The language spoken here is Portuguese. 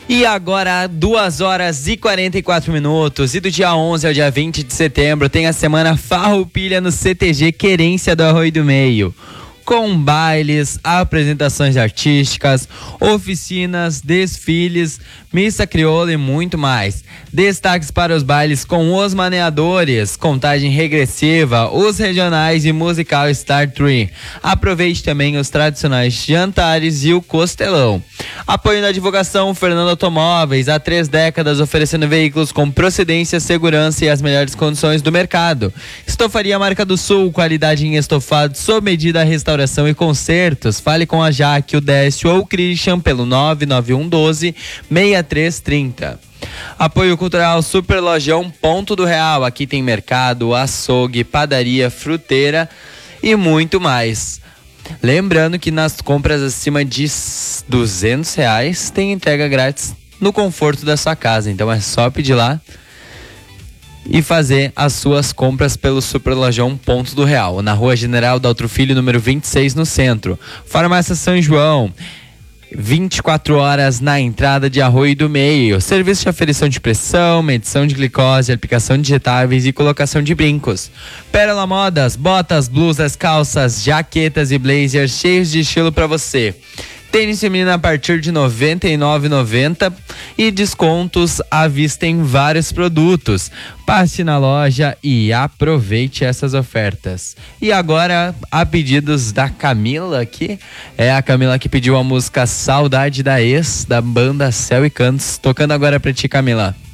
E agora, 2h44. E do dia 11 ao dia 20 de setembro tem a semana Farroupilha no CTG Querência do Arroio do Meio. Com bailes, apresentações artísticas, oficinas, desfiles, missa crioula e muito mais. Destaques para os bailes com os maneadores, contagem regressiva, os regionais e musical Star Tree. Aproveite também os tradicionais jantares e o costelão. Apoio na divulgação Fernando Automóveis, há 3 décadas oferecendo veículos com procedência, segurança e as melhores condições do mercado. Estofaria Marca do Sul, qualidade em estofados sob medida, restauração e consertos. Fale com a Jaque, o Décio ou o Christian pelo 99112-6330. Apoio cultural Super Lojão Ponto do Real. Aqui tem mercado, açougue, padaria, fruteira e muito mais. Lembrando que nas compras acima de R$200 tem entrega grátis no conforto da sua casa. Então é só pedir lá e fazer as suas compras pelo Super Lojão Ponto do Real, na Rua General Daltro Filho, número 26, no centro. Farmácia São João, 24 horas na entrada de Arroio do Meio. Serviço de aferição de pressão, medição de glicose, aplicação de injetáveis e colocação de brincos. Pérola Modas, botas, blusas, calças, jaquetas e blazers cheios de estilo para você. Tênis feminino a partir de R$ 99,90 e descontos à vista em vários produtos. Passe na loja e aproveite essas ofertas. E agora, a pedidos da Camila aqui, é a Camila que pediu a música Saudade da Ex, da banda Céu e Cantos, tocando agora pra ti, Camila.